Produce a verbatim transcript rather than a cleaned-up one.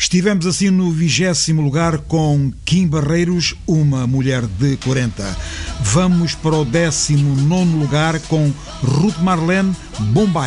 Estivemos assim no vigésimo lugar com Kim Barreiros, Uma Mulher de quarenta. Vamos para o décimo nono lugar com Ruth Marlene, Bombay.